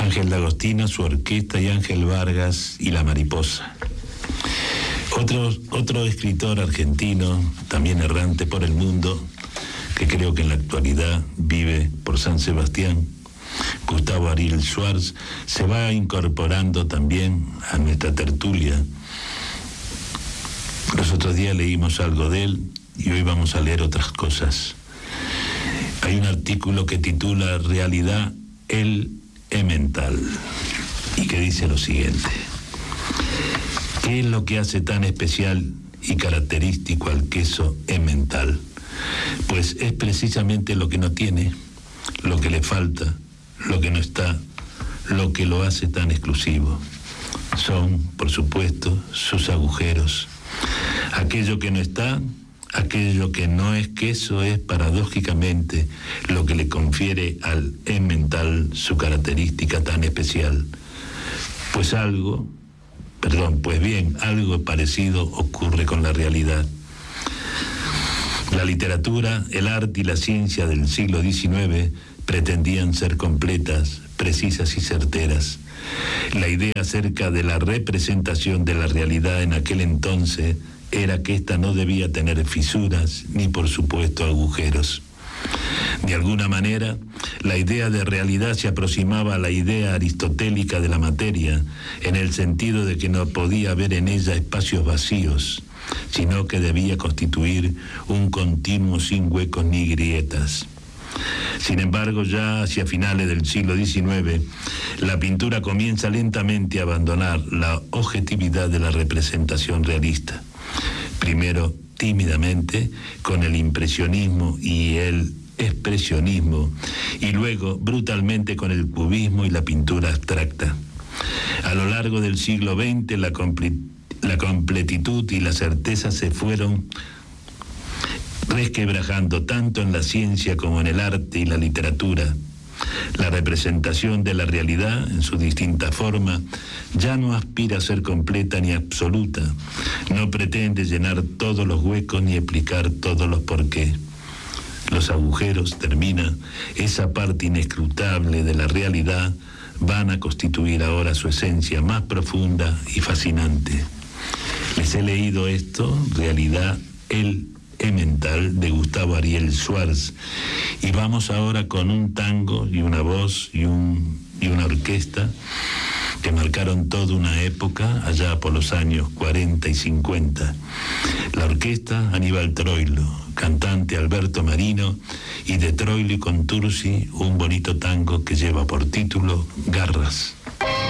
Ángel D'Agostino, su orquesta, y Ángel Vargas y La Mariposa. Otro escritor argentino, también errante por el mundo, que creo que en la actualidad vive por San Sebastián, Gustavo Ariel Schwartz, se va incorporando también a nuestra tertulia. Los otros días leímos algo de él y hoy vamos a leer otras cosas. Hay un artículo que titula Realidad, el Emmental, y que dice lo siguiente: ¿qué es lo que hace tan especial y característico al queso Emmental? Pues es precisamente lo que no tiene, lo que le falta, lo que no está, lo que lo hace tan exclusivo. Son, por supuesto, sus agujeros. Aquello que no está, aquello que no es queso, es paradójicamente lo que le confiere al Emmental su característica tan especial. Pues bien, algo parecido ocurre con la realidad. La literatura, el arte y la ciencia del siglo XIX pretendían ser completas, precisas y certeras. La idea acerca de la representación de la realidad en aquel entonces era que ésta no debía tener fisuras ni, por supuesto, agujeros. De alguna manera, la idea de realidad se aproximaba a la idea aristotélica de la materia, en el sentido de que no podía haber en ella espacios vacíos, sino que debía constituir un continuo sin huecos ni grietas. Sin embargo, ya hacia finales del siglo XIX, la pintura comienza lentamente a abandonar la objetividad de la representación realista. Primero, tímidamente, con el impresionismo y el expresionismo, y luego, brutalmente, con el cubismo y la pintura abstracta. A lo largo del siglo XX, la completitud y la certeza se fueron resquebrajando tanto en la ciencia como en el arte y la literatura. La representación de la realidad, en su distinta forma, ya no aspira a ser completa ni absoluta, no pretende llenar todos los huecos ni explicar todos los porqués. Los agujeros, termina, esa parte inescrutable de la realidad, van a constituir ahora su esencia más profunda y fascinante. Les he leído esto, Realidad, el Emmental, de Gustavo Ariel Schwartz, y vamos ahora con un tango y una voz y una orquesta que marcaron toda una época allá por los años 40 y 50. La orquesta, Aníbal Troilo, cantante Alberto Marino, y de Troilo y Contursi un bonito tango que lleva por título Garras.